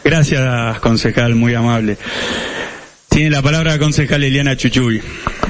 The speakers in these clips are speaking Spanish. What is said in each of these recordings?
Gracias, concejal, muy amable. Tiene la palabra la concejal Eliana Chuchuy.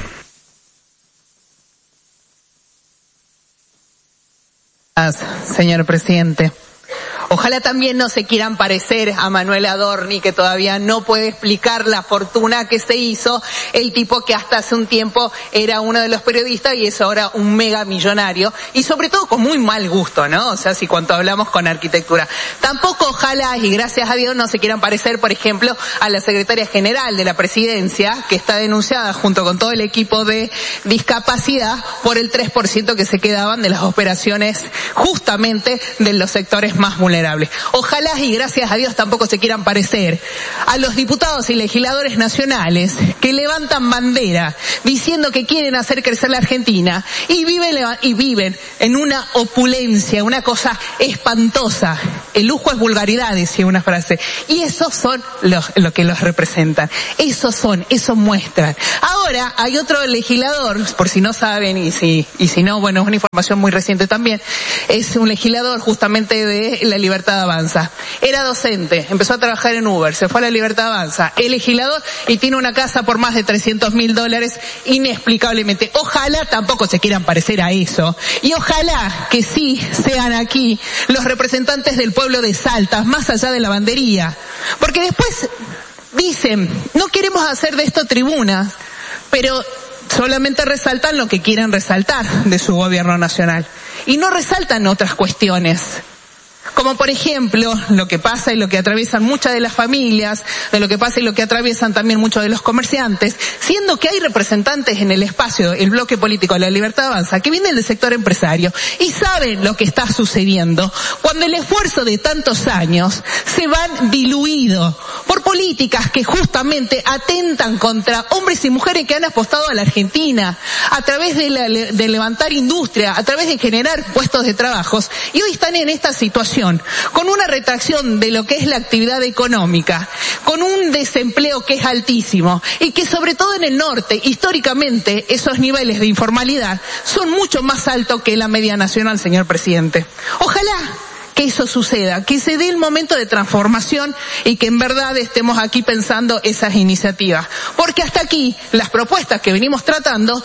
Señor presidente, ojalá también no se quieran parecer a Manuel Adorni, que todavía no puede explicar la fortuna que se hizo, el tipo que hasta hace un tiempo era uno de los periodistas y es ahora un mega millonario, y sobre todo con muy mal gusto, ¿no? O sea, si cuando hablamos con arquitectura. Tampoco ojalá, y gracias a Dios, no se quieran parecer, por ejemplo, a la secretaria general de la presidencia, que está denunciada junto con todo el equipo de discapacidad por el 3% que se quedaban de las operaciones justamente de los sectores más vulnerables. Ojalá y gracias a Dios tampoco se quieran parecer a los diputados y legisladores nacionales que levantan bandera diciendo que quieren hacer crecer la Argentina y viven en una opulencia, una cosa espantosa. El lujo es vulgaridad, decía una frase. Y esos son lo que los representan. Eso muestran. Ahora hay otro legislador, por si no saben y si no, bueno, es una información muy reciente también, es un legislador justamente de La Libertad Avanza. Era docente, empezó a trabajar en Uber, se fue a La Libertad Avanza, es legislador y tiene una casa por más de $300.000 inexplicablemente. Ojalá tampoco se quieran parecer a eso. Y ojalá que sí sean aquí los representantes del pueblo de Salta, más allá de la bandería. Porque después dicen, no queremos hacer de esto tribuna, pero solamente resaltan lo que quieren resaltar de su gobierno nacional. Y no resaltan otras cuestiones. Como por ejemplo, lo que pasa y lo que atraviesan muchas de las familias, de lo que pasa y lo que atraviesan también muchos de los comerciantes, siendo que hay representantes en el espacio, el bloque político de La Libertad Avanza, que vienen del sector empresario y saben lo que está sucediendo cuando el esfuerzo de tantos años se van diluido por políticas que justamente atentan contra hombres y mujeres que han apostado a la Argentina a través de levantar industria, a través de generar puestos de trabajos, y hoy están en esta situación con una retracción de lo que es la actividad económica, con un desempleo que es altísimo y que sobre todo en el norte, históricamente, esos niveles de informalidad son mucho más altos que la media nacional, señor presidente. Ojalá que eso suceda, que se dé el momento de transformación y que en verdad estemos aquí pensando esas iniciativas. Porque hasta aquí las propuestas que venimos tratando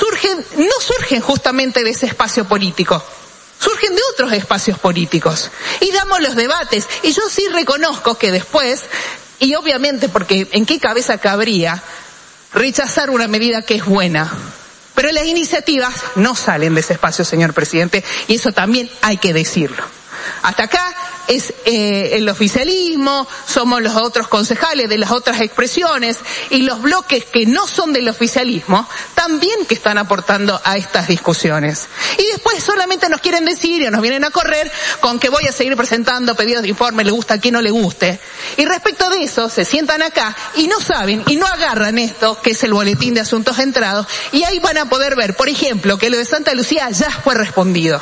no surgen justamente de ese espacio político. Surgen de otros espacios políticos y damos los debates, y yo sí reconozco que después, y obviamente porque en qué cabeza cabría rechazar una medida que es buena, pero las iniciativas no salen de ese espacio, señor presidente, y eso también hay que decirlo. Hasta acá es el oficialismo, somos los otros concejales de las otras expresiones y los bloques que no son del oficialismo también que están aportando a estas discusiones. Y después solamente nos quieren decir y nos vienen a correr con que voy a seguir presentando pedidos de informe, le gusta a quien no le guste. Y respecto de eso se sientan acá y no saben y no agarran esto que es el boletín de asuntos entrados, y ahí van a poder ver, por ejemplo, que lo de Santa Lucía ya fue respondido.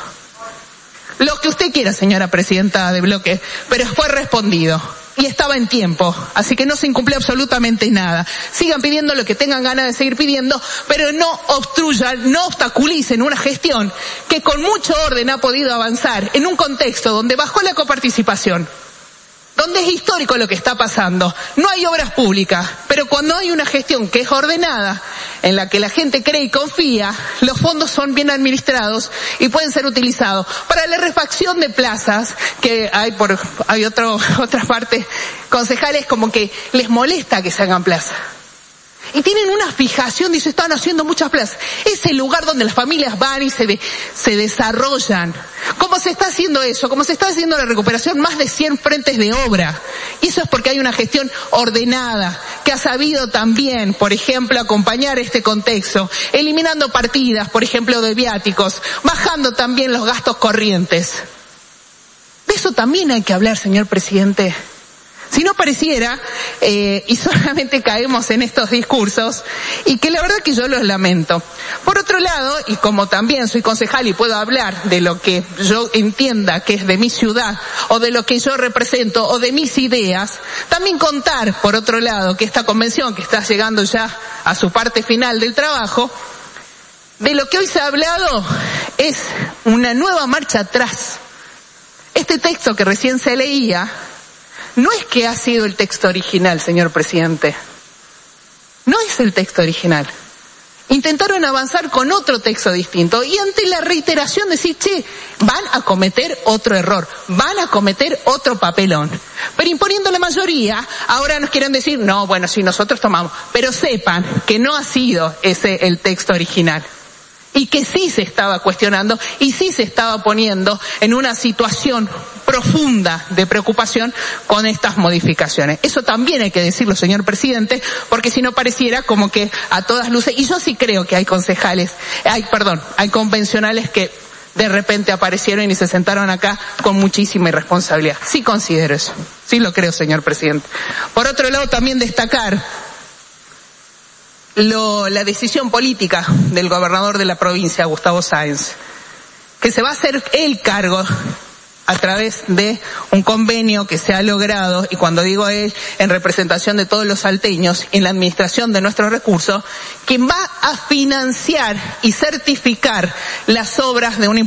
Lo que usted quiera, señora presidenta de bloque, pero fue respondido. Y estaba en tiempo, así que no se incumplió absolutamente nada. Sigan pidiendo lo que tengan ganas de seguir pidiendo, pero no obstruyan, no obstaculicen una gestión que con mucho orden ha podido avanzar en un contexto donde bajó la coparticipación, donde es histórico lo que está pasando. No hay obras públicas, pero cuando hay una gestión que es ordenada, en la que la gente cree y confía, los fondos son bien administrados y pueden ser utilizados para la refacción de plazas, que hay otras partes, concejales como que les molesta que se hagan plazas. Y tienen una fijación, dice, están haciendo muchas plazas. Es el lugar donde las familias van y se desarrollan. ¿Cómo se está haciendo eso? ¿Cómo se está haciendo la recuperación? Más de 100 frentes de obra. Y eso es porque hay una gestión ordenada, que ha sabido también, por ejemplo, acompañar este contexto, eliminando partidas, por ejemplo, de viáticos, bajando también los gastos corrientes. De eso también hay que hablar, señor presidente. Si no pareciera, y solamente caemos en estos discursos, y que la verdad que yo los lamento. Por otro lado, y como también soy concejal y puedo hablar de lo que yo entienda que es de mi ciudad, o de lo que yo represento, o de mis ideas, también contar, por otro lado, que esta convención que está llegando ya a su parte final del trabajo, de lo que hoy se ha hablado es una nueva marcha atrás. Este texto que recién se leía no es que ha sido el texto original, señor presidente. No es el texto original. Intentaron avanzar con otro texto distinto y ante la reiteración decir, che, van a cometer otro error, van a cometer otro papelón. Pero imponiendo la mayoría, ahora nos quieren decir, no, bueno, si nosotros tomamos, pero sepan que no ha sido ese el texto original. Y que sí se estaba cuestionando y sí se estaba poniendo en una situación profunda de preocupación con estas modificaciones. Eso también hay que decirlo, señor presidente, porque si no pareciera como que a todas luces, y yo sí creo que hay hay convencionales que de repente aparecieron y se sentaron acá con muchísima irresponsabilidad. Sí considero eso, sí lo creo, señor presidente. Por otro lado, también destacar la decisión política del gobernador de la provincia, Gustavo Sáenz, que se va a hacer el cargo a través de un convenio que se ha logrado, y cuando digo él, en representación de todos los salteños, en la administración de nuestros recursos, quien va a financiar y certificar las obras de una